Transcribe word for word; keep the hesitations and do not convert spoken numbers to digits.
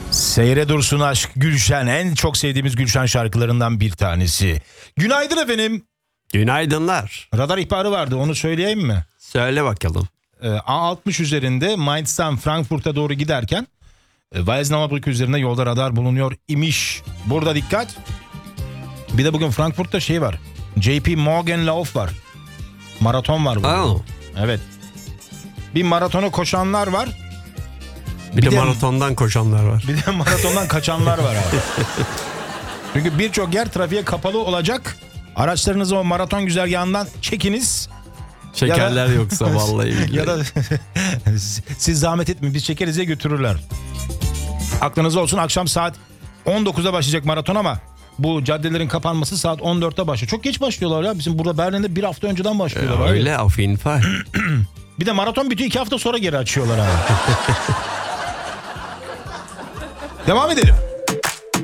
Seyre dursun aşk Gülşen, en çok sevdiğimiz Gülşen şarkılarından bir tanesi. Günaydın efendim. Günaydınlar. Radar ihbarı vardı, onu söyleyeyim mi? Söyle bakalım. A altmış üzerinde Mainz'tan Frankfurt'a doğru giderken Weissenauer üzerinde yolda radar bulunuyor imiş. Burada dikkat. Bir de bugün Frankfurt'ta şey var. J P Morgan Lauf var. Maraton var burada. Oh. Evet. Bir maratonu koşanlar var. Bir, Bir de, de maratondan koşanlar var. Bir de maratondan kaçanlar var abi. Çünkü birçok yer trafiğe kapalı olacak. Araçlarınızı o maraton güzergahından çekiniz. Şekerler Ya da, yoksa vallahi billahi. Ya da siz zahmet etmeyin, biz çekeriz diye götürürler. Aklınızda olsun, akşam saat on dokuzda başlayacak maraton ama bu caddelerin kapanması saat on dörtte başlıyor. Çok geç başlıyorlar ya. Bizim burada Berlin'de bir hafta önceden başlıyorlar. Ee, öyle auf jeden Fall. Bir de maraton bitiyor, iki hafta sonra geri açıyorlar abi. Devam edelim.